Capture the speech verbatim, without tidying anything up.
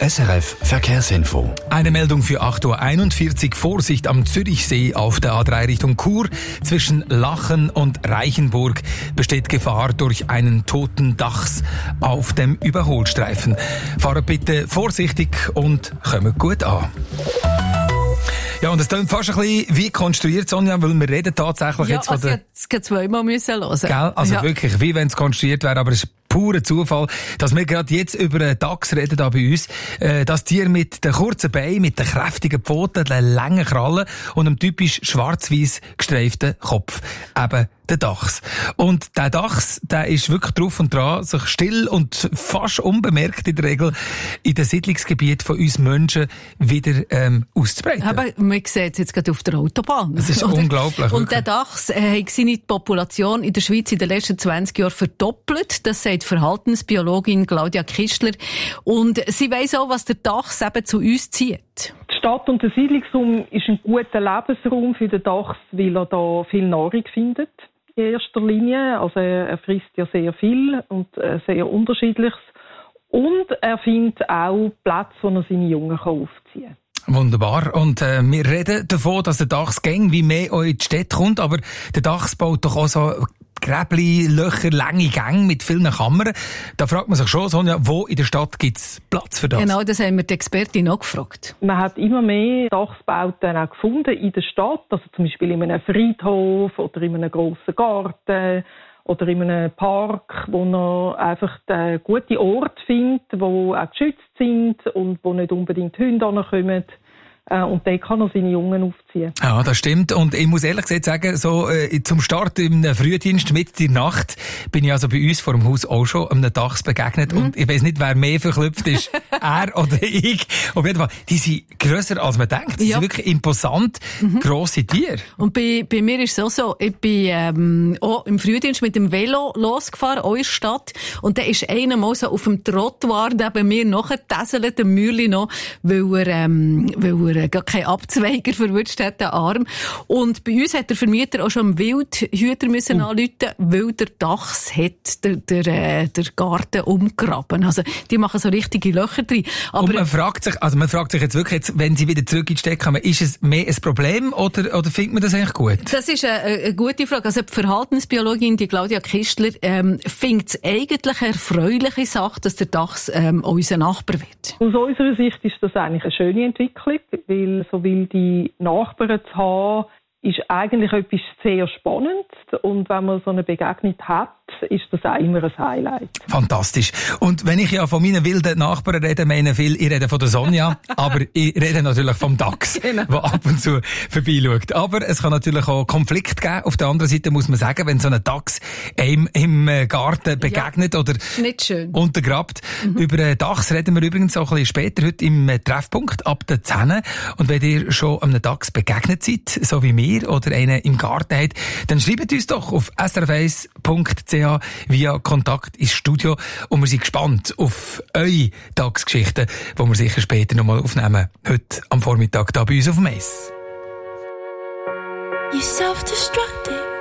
S R F Verkehrsinfo. Eine Meldung für acht Uhr einundvierzig. Vorsicht am Zürichsee auf der A drei Richtung Chur. Zwischen Lachen und Reichenburg besteht Gefahr durch einen toten Dachs auf dem Überholstreifen. Fahrt bitte vorsichtig und kommt gut an. Ja, und es klingt fast ein bisschen wie konstruiert, Sonja, weil wir reden tatsächlich ja, jetzt von also der... jetzt geht zweimal müssen hören. Gell? Also ja. wirklich, wie wenn es konstruiert wäre, aber es ist purer Zufall, dass wir gerade jetzt über einen Dachs reden da bei uns. Äh, das Tier mit den kurzen Beinen, mit den kräftigen Pfoten, den langen Krallen und einem typisch schwarz-weiß gestreiften Kopf. Eben der Dachs. Und der Dachs, der ist wirklich drauf und dran, sich still und fast unbemerkt in der Regel in den Siedlungsgebieten von uns Menschen wieder ähm, auszubreiten. Aber man sieht es jetzt gerade auf der Autobahn. Das ist unglaublich. Und wirklich. der Dachs äh, hat seine Population in der Schweiz in den letzten zwanzig Jahren verdoppelt. Das sagt Verhaltensbiologin Claudia Kistler. Und sie weiss auch, was der Dachs eben zu uns zieht. Die Stadt- und der Siedlungsraum ist ein guter Lebensraum für den Dachs, weil er da viel Nahrung findet. In erster Linie. Also er frisst ja sehr viel und äh, sehr Unterschiedliches. Und er findet auch Plätze, wo er seine Jungen aufziehen kann. Wunderbar. Und äh, wir reden davon, dass der Dachs gäng wie mehr in die Städte kommt, aber der Dachs baut doch auch so Gräbli, Löcher, lange Gänge mit vielen Kammern. Da fragt man sich schon, Sonja, wo in der Stadt gibt es Platz für das? Genau, das haben wir die Expertin auch gefragt. Man hat immer mehr Dachsbauten auch gefunden in der Stadt, also zum Beispiel in einem Friedhof oder in einem grossen Garten oder in einem Park, wo man einfach einen guten Ort findet, wo auch geschützt sind und wo nicht unbedingt Hunde ankommen. Und dort kann er seine Jungen aufziehen. Ja, das stimmt. Und ich muss ehrlich gesagt sagen, so äh, zum Start im Frühdienst mit der Nacht bin ich also bei uns vor dem Haus auch schon einem Dachs begegnet. Mhm. Und ich weiss nicht, wer mehr verklüpft ist, er oder ich. Auf jeden Fall, die sind grösser als man denkt. Die ja. sind wirklich imposant, mhm. grosse Tiere. Und bei, bei mir ist es auch so, ich bin ähm, auch im Frühdienst mit dem Velo losgefahren, auch in der Stadt. Und da ist einer mal so auf dem Trottoir neben mir nachgetässelt, der Mürli noch, weil er, ähm, weil er gar keinen Abzweiger verwünscht hat, den Arm. Und bei uns hat der Vermieter auch schon einen Wildhüter müssen uh. anrufen, weil der Dachs hat der, der, äh, der Garten umgraben. Also, die machen so richtige Löcher drin. Aber und man fragt sich, also man fragt sich jetzt wirklich, jetzt, wenn sie wieder zurück in die Stadt kommen, ist es mehr ein Problem oder, oder findet man das eigentlich gut? Das ist eine, eine gute Frage. Also, die Verhaltensbiologin, die Claudia Kistler, ähm, findet es eigentlich eine erfreuliche Sache, dass der Dachs ähm, unser Nachbar wird. Aus unserer Sicht ist das eigentlich eine schöne Entwicklung, weil so will die Nachbarn zu haben, ist eigentlich etwas sehr Spannendes. Und wenn man so eine Begegnung hat, ist das auch immer ein Highlight. Fantastisch. Und wenn ich ja von meinen wilden Nachbarn rede, meine viel, ich rede von der Sonja, aber ich rede natürlich vom Dachs, genau. der ab und zu vorbeischaut. Aber es kann natürlich auch Konflikt geben. Auf der anderen Seite muss man sagen, wenn so ein Dachs einem im Garten begegnet ja, oder nicht schön. untergrabt. Mhm. Über den Dachs reden wir übrigens auch ein bisschen später heute im Treffpunkt ab der zehn. Und wenn ihr schon einem Dachs begegnet seid, so wie mir, oder einen im Garten habt, dann schreibt uns doch auf s r f eins punkt c h via Kontakt ins Studio und wir sind gespannt auf eure Tagsgeschichten, die wir sicher später nochmal aufnehmen. Heute am Vormittag da bei uns auf dem Eis.